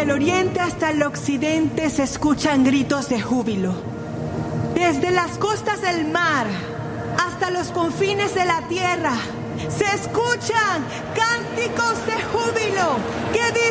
el oriente hasta el occidente se escuchan gritos de júbilo. Desde las costas del mar hasta los confines de la tierra se escuchan cánticos de júbilo que